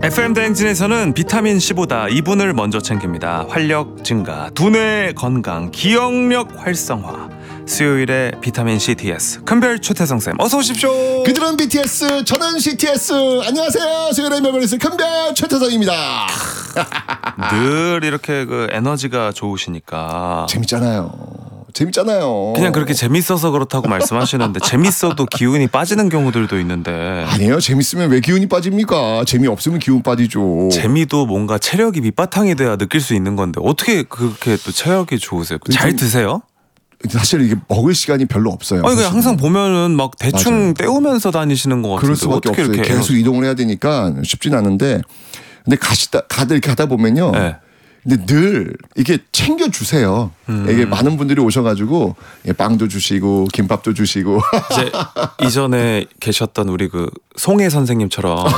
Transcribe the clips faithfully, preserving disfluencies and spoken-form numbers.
에프엠 대행진에서는 비타민 C보다 이분을 먼저 챙깁니다. 활력 증가, 두뇌 건강, 기억력 활성화. 수요일에 비타민 C 디에스 큰별 최태성 쌤 어서 오십시오. 그들은 비티에스, 저는 씨티에스. 안녕하세요. 수요일에 매버리스 큰별 최태성입니다. 늘 이렇게 그 에너지가 좋으시니까 재밌잖아요. 재밌잖아요. 그냥 그렇게 재밌어서 그렇다고 말씀하시는데 재밌어도 기운이 빠지는 경우들도 있는데. 아니에요. 재밌으면 왜 기운이 빠집니까? 재미없으면 기운 빠지죠. 재미도 뭔가 체력이 밑바탕이 돼야 느낄 수 있는 건데 어떻게 그렇게 또 체력이 좋으세요? 잘 드세요? 사실 이게 먹을 시간이 별로 없어요. 아니 그냥 항상 보면은 막 대충 맞아요. 때우면서 다니시는 것 같은데 그럴 수밖에 어떻게 없어요. 이렇게 계속 이동을 해야 되니까 쉽진 않은데, 근데 가시다 가다 이렇게 하다 보면요. 네. 근데 늘 이게 챙겨 주세요. 음. 이게 많은 분들이 오셔가지고 빵도 주시고 김밥도 주시고. 이제 이전에 계셨던 우리 그 송혜 선생님처럼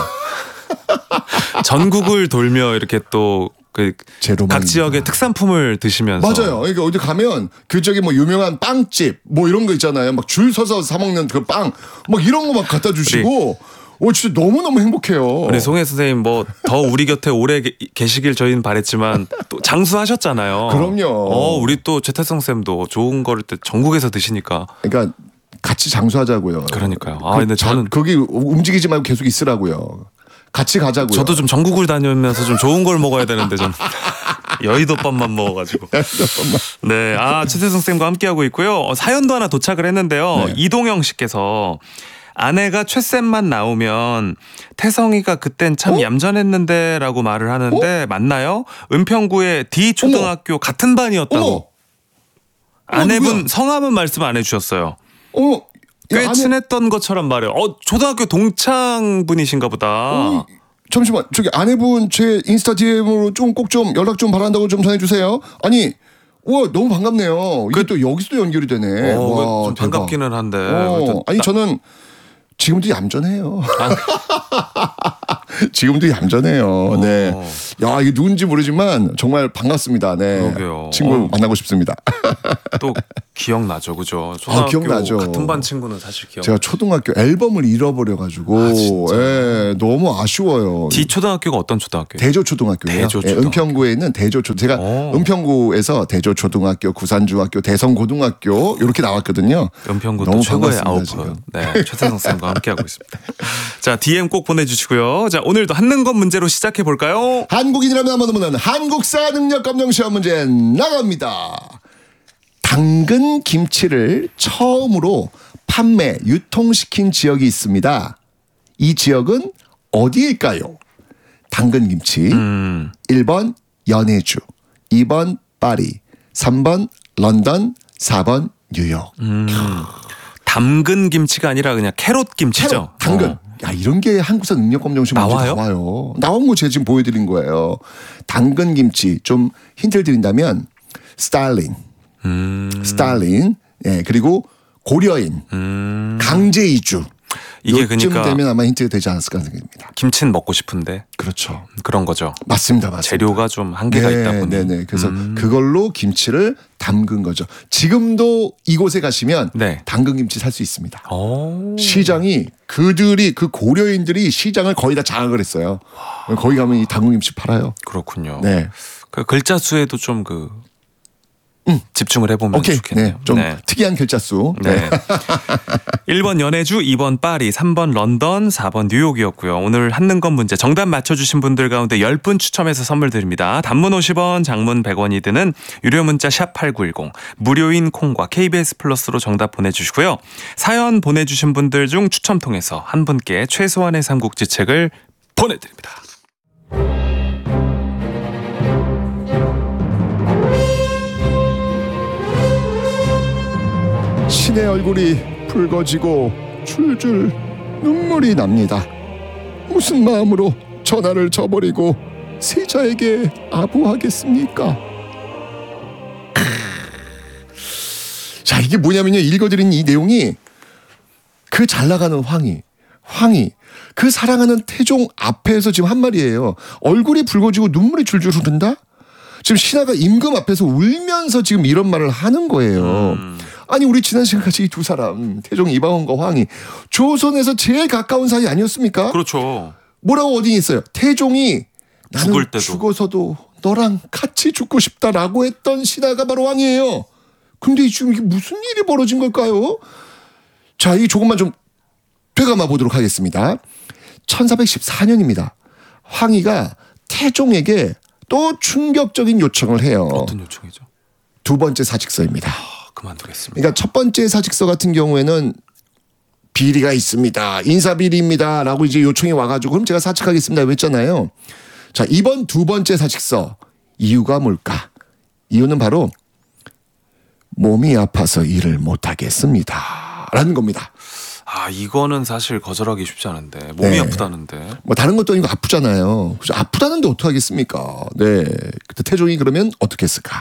전국을 돌며 이렇게 또 그 각 지역의 특산품을 드시면서. 맞아요. 그러니까 어디 가면 그 저기 뭐 유명한 빵집 뭐 이런 거 있잖아요. 막 줄 서서 사 먹는 그 빵 막 이런 거 막 갖다 주시고. 오, 진짜 너무너무 행복해요. 우리 송혜 선생님 뭐 더 우리 곁에 오래 게, 계시길 저희는 바랬지만 또 장수하셨잖아요. 그럼요. 어, 우리 또 최태성 쌤도 좋은 거를 또 전국에서 드시니까. 그러니까 같이 장수하자고요. 그러니까요. 아, 그, 근데 저는 자, 거기 움직이지 말고 계속 있으라고요. 같이 가자고요. 저도 좀 전국을 다니면서 좀 좋은 걸 먹어야 되는데 좀 여의도밥만 먹어가지고. 네, 아 최태성 쌤과 함께하고 있고요. 어, 사연도 하나 도착을 했는데요. 네. 이동영 씨께서 아내가 최쌤만 나오면 태성이가 그땐 참 어? 얌전했는데 라고 말을 하는데 맞나요? 은평구의 D 초등학교 어머. 같은 반이었다고. 어머. 아내분 누구야? 성함은 말씀 안 해주셨어요. 어, 꽤 야, 친했던 것처럼 말해요. 어, 초등학교 동창 분이신가 보다. 어, 잠시만, 저기 아내분 제 인스타 디엠으로 좀 꼭 좀 연락 좀 바란다고 좀 전해주세요. 아니, 와 너무 반갑네요. 이게 그- 또 여기서도 연결이 되네. 어, 와, 좀 대박. 반갑기는 한데. 어, 아니 나- 저는 지금도 얌전해요. 지금도 얌전해요. 네. 어. 야, 이게 누군지 모르지만 정말 반갑습니다. 네. 그러게요. 친구 어. 만나고 싶습니다. 또 기억나죠, 그죠? 초등학교 기억나죠. 같은 반 친구는 사실 기억. 제가 초등학교 앨범을 잃어버려가지고 아, 진짜? 예, 너무 아쉬워요. D 초등학교가 어떤 초등학교예요? 대조초등학교예요. 대조초등학교. 예, 은평구에 있는 대조초. 제가 오. 은평구에서 대조초등학교, 구산중학교, 대성고등학교 이렇게 나왔거든요. 은평구도 너무 최고의 반갑습니다, 아웃풋. 네, 최태성 쌤과 함께하고 있습니다. 자, 디엠 꼭 보내주시고요. 자, 오늘도 한는 것 문제로 시작해 볼까요? 한국인이라면 아무도 모르는 한국사 능력 검정 시험 문제 나갑니다. 당근 김치를 처음으로 판매, 유통시킨 지역이 있습니다. 이 지역은 어디일까요? 당근 김치. 음, 일 번 연해주, 이 번 파리, 삼 번 런던, 사 번 뉴욕. 음. 담근 김치가 아니라 그냥 캐롯 김치죠. 캐럿, 당근. 어. 야, 이런 게 한국사 능력 검정 시험 문제 나와요? 나와요. 나온 거 제가 지금 보여드린 거예요. 당근 김치 좀 힌트를 드린다면 스탈린, 음, 스탈린, 예, 그리고 고려인, 음. 강제 이주. 이게 요쯤 그러니까 되면 아마 힌트가 되지 않았을까 생각합니다. 김치는 먹고 싶은데 그렇죠. 그런 거죠. 맞습니다, 맞습니다. 재료가 좀 한계가 네, 있다 보니. 네네. 그래서 음. 그걸로 김치를 담근 거죠. 지금도 이곳에 가시면 네. 당근 김치 살 수 있습니다. 오. 시장이 그들이 그 고려인들이 시장을 거의 다 장악을 했어요. 거기 가면 이 당근 김치 팔아요. 그렇군요. 네. 그 글자 수에도 좀 그 집중을 해보면 오케이. 좋겠네요. 네. 좀 특이한 글자 수. 네. 일 번 연해주, 이 번 파리, 삼 번 런던, 사 번 뉴욕이었고요. 오늘 한는 것 문제 정답 맞춰주신 분들 가운데 십 분 추첨해서 선물 드립니다. 단문 오십 원, 장문 백 원이 드는 유료 문자 샵 팔구일공, 무료인 콩과 케이비에스 플러스로 정답 보내주시고요. 사연 보내주신 분들 중 추첨 통해서 한 분께 최소한의 삼국지 책을 보내드립니다. 신의 얼굴이 붉어지고 줄줄 눈물이 납니다. 무슨 마음으로 전하를 저버리고 세자에게 아부하겠습니까? 자, 이게 뭐냐면요. 읽어드린 이 내용이 그 잘 나가는 황희, 황희, 그 사랑하는 태종 앞에서 지금 한 말이에요. 얼굴이 붉어지고 눈물이 줄줄 흐른다? 지금 신하가 임금 앞에서 울면서 지금 이런 말을 하는 거예요. 음. 아니 우리 지난 시간까지 이 두 사람 태종 이방원과 황희 조선에서 제일 가까운 사이 아니었습니까? 그렇죠. 뭐라고 어디 있어요? 태종이 나는 죽을 때도. 죽어서도 너랑 같이 죽고 싶다라고 했던 신하가 바로 왕이에요. 근데 지금 이게 무슨 일이 벌어진 걸까요? 자, 이 조금만 좀 되감아 보도록 하겠습니다. 천사백십사 년입니다. 황희가 태종에게 또 충격적인 요청을 해요. 어떤 요청이죠? 두 번째 사직서입니다. 아, 그만두겠습니다. 그러니까 첫 번째 사직서 같은 경우에는 비리가 있습니다. 인사비리입니다. 라고 이제 요청이 와가지고 그럼 제가 사직하겠습니다. 했잖아요. 자, 이번 두 번째 사직서 이유가 뭘까? 이유는 바로 몸이 아파서 일을 못하겠습니다. 라는 겁니다. 아, 이거는 사실 거절하기 쉽지 않은데 몸이 네. 아프다는데. 뭐 다른 것도 아니고 아프잖아요. 그래서 아프다는데 어떻게 하겠습니까? 네. 그때 태종이 그러면 어떻게 했을까?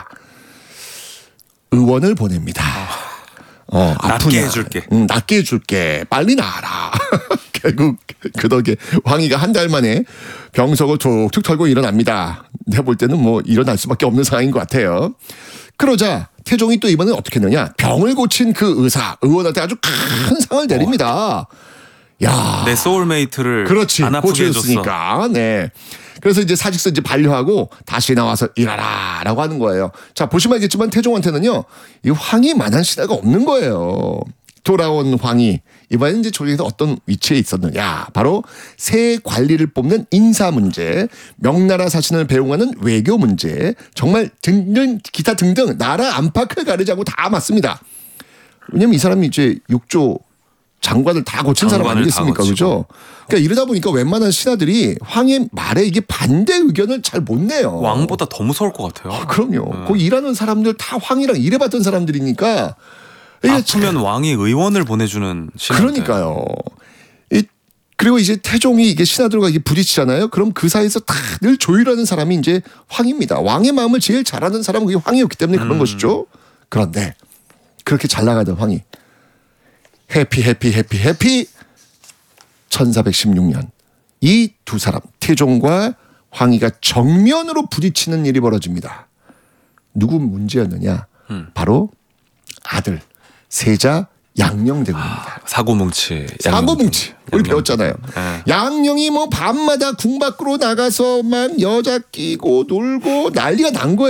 의원을 보냅니다. 어, 낫게 아프냐? 해줄게. 응, 낫게 해줄게. 빨리 나아라. 결국 그 덕에 황희가 한 달 만에 병석을 툭툭 털고 일어납니다. 내가 볼 때는 뭐 일어날 수밖에 없는 상황인 것 같아요. 그러자 태종이 또 이번엔 어떻게 했느냐? 병을 고친 그 의사, 의원한테 아주 큰 상을 내립니다. 야, 내 소울메이트를 그렇지. 안 아프게 해줬어. 고쳐줬으니까. 네. 그래서 이제 사직서 이제 반려하고 다시 나와서 일하라 라고 하는 거예요. 자, 보시면 알겠지만 태종한테는요, 이 황희만한 신하가 없는 거예요. 돌아온 황희. 이번엔 이제 조직에서 어떤 위치에 있었느냐. 바로 새 관리를 뽑는 인사 문제, 명나라 사신을 배웅하는 외교 문제, 정말 등등, 기타 등등 나라 안팎을 가리지 않고 다 맞습니다. 왜냐면 이 사람이 이제 육조 장관을 다 고친 사람 장관을 아니겠습니까? 다 고치고. 그죠? 그러니까 이러다 보니까 웬만한 신하들이 황의 말에 이게 반대 의견을 잘 못 내요. 왕보다 더 무서울 것 같아요. 아, 그럼요. 거기 일하는 사람들 다 황이랑 일해봤던 사람들이니까. 이게 아프면 왕이 의원을 보내주는 신한데. 그러니까요. 이, 그리고 이제 태종이 이게 신하들과 이게 부딪히잖아요. 그럼 그 사이에서 다 늘 조율하는 사람이 이제 황입니다. 왕의 마음을 제일 잘하는 사람은 그게 황이었기 때문에 그런 음. 것이죠. 그런데 그렇게 잘 나가던 황이 해피 해피 해피 해피 천사백십육 년 이 두 사람 태종과 황희가 정면으로 부딪히는 일이 벌어집니다. 누구 문제였느냐? 음. 바로 아들 세자 양녕대군입니다. 사고뭉치. 사고뭉치 우리 배웠잖아요. 네. 양녕이 뭐 밤마다 궁 밖으로 나가서 막 여자 끼고 놀고 난리가 난 거예요.